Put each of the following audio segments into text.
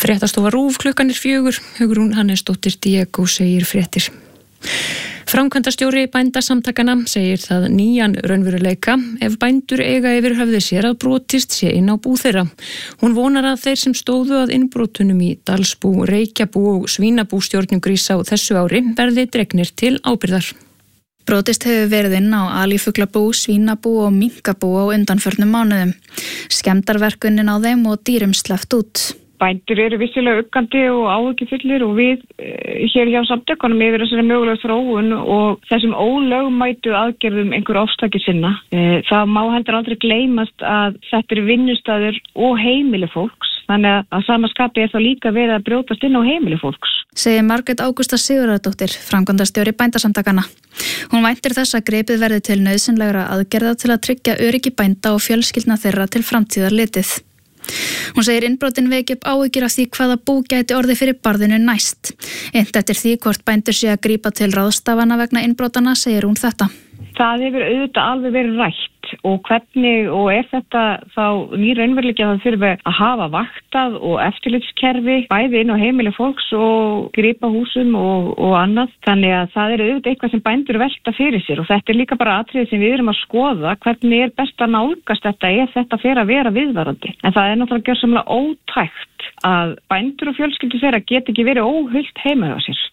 Fréttastofa RÚV, klukkan 4, Hugrún Hannesdóttir Diego segir fréttir. Framkvæmdastjóri bændasamtakana segir það nýjan raunveruleika ef bændur eiga yfir höfði sér að brotist sé inn á bú þeirra. Hún vonar að þeir sem stóðu að innbrotunum í Dalsbú, Reykjabú og Svínabústjórnum Grís á þessu ári verði dregnir til ábyrgðar. Brotist hefur verið inn á alífuglabú, svínabú og minkabú á undanförnum mánuðum. Skemmdarverkunin á þeim og dýrum sleppt út. Bændur eru vissilega uggandi og áhyggjufullir og við hér hjá samtökunum yfir þessari mögulega þróun og þessum ólögmætu aðgerðum einhver ofstæki sinna. Það má heldur aldrei gleymast að þetta eru vinnustaður og heimili fólks, þannig að sama skapi þá líka verið að brjótast inn á heimili fólks. Segir Margrét Ágústa Sigurðardóttir, framkvæmdastjóri bændasamtakana. Hún væntir þess að gripið verði til nauðsynlegra aðgerða til að tryggja öryggi bænda og fjölskyldna þeirra til framtíðar litið. Hún segir innbrotin veki upp áhyggjur af því hvaða bú gæti orðið fyrir barðinu næst. Innt eftir því hvort bændur sé að grípa til ráðstafana vegna innbrotana segir hún þetta. Það hefur auðvitað alveg verið rætt og hvernig og þetta þá nýr raunveruleiki að það þurfi að hafa vaktað og eftirlitskerfi bæði inn á heimili fólks og grípa húsum og annað. Þannig að það er auðvitað eitthvað sem bændur velta fyrir sér og þetta er líka bara atriði sem við erum að skoða hvernig best að nálgast þetta ef þetta fer að vera viðvarandi. En það er náttúrulega gjörsamlega ótækt að bændur og fjölskyldur þeirra get ekki verið óhult heima hjá sér.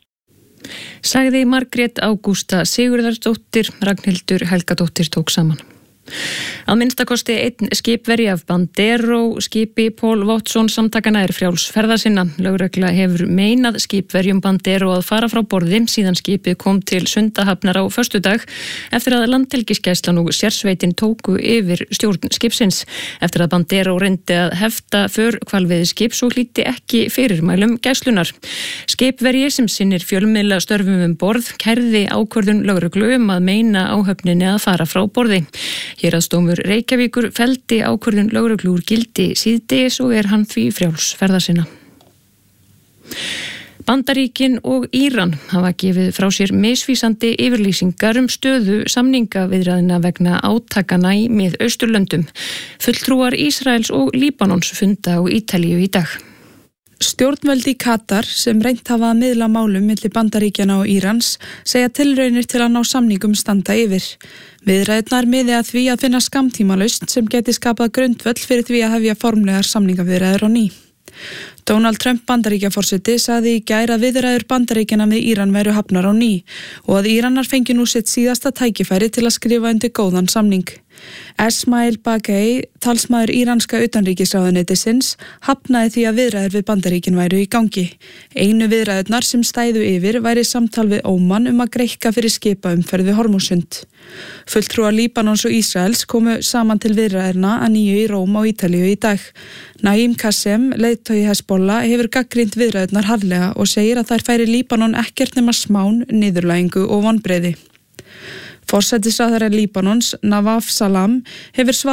Sagði Margrét Ágústa Sigurðardóttir, Ragnhildur Helgadóttir tók saman. Að minnstakosti einn skipverji af Bandero skipi Paul Watson samtakana frjáls ferða sinna. Lögregla hefur meinað skipverjum Bandero að fara frá borði síðan skipið kom til Sundahafnar á föstudag eftir að landhelgisgæslan og sérsveitin tóku yfir stjórn skipsins. Eftir að Bandero reyndi að hefta för hvalveiði skips og hlýtti ekki fyrirmælum gæslunar. Skipverji sem sinnir fjölmiðla störfum borð kærði ákvörðun lögreglu að meina áhöfninni að fara frá borði. Héraðsdómur Reykjavíkur felldi ákvörðun lögreglu úr gildi síðdegis og hann því frjáls ferða sinna. Bandaríkin og Íran hafa gefið frá sér misvísandi yfirlýsingar stöðu samningaviðræðina vegna átakana í Mið-Austurlöndum. Fulltrúar Ísraels og Líbanons funda á Ítalíu í dag. Stjórnvöld í Katar sem reynt hafa að miðla málum milli Bandaríkjanna og Írans segja tilraunir til að ná samningum standa yfir. Viðræðurnar miði að því að finna skammtímalausn sem geti skapað grundvöll fyrir því að hefja formlegar samningaviðræður á ný. Donald Trump Bandaríkjaforseti sagði í gær að viðræður Bandaríkjanna með Íran væru hafnar á ný og að Íranar fengi nú sitt síðasta tækifæri til að skrifa undir góðan samning. Esmail Bagei, talsmaður íranska utanríkisráðuneytisins, hafnaði því að viðræður við Bandaríkin væru í gangi. Einu viðræðurnar sem stæðu yfir væri samtal við Óman að greikka fyrir skipaumferð við Hormúsund. Fulltrúar Líbanons og Ísraels komu saman til viðræðurna að nýju í Róm á Ítalíu í dag. Naim Qassem, leiðtogi Hezbollah, hefur gagnrýnt viðræðurnar harðlega og segir að þær færi Líbanon ekkert nema smán, niðurlægingu og vonbrigði. Forsætisráðherra Líbanons, Nawaf Salam, hefur svarað